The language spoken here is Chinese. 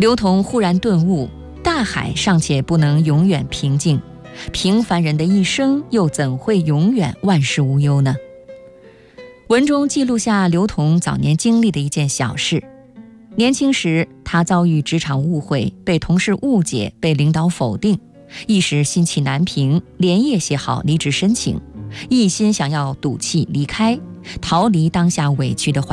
刘同忽然顿悟，大海尚且不能永远平静，平凡人的一生又怎会永远万事无忧呢？文中记录下刘同早年经历的一件小事。年轻时，他遭遇职场误会，被同事误解，被领导否定，一时心气难平，连夜写好离职申请，一心想要赌气离开，逃离当下委屈的环境。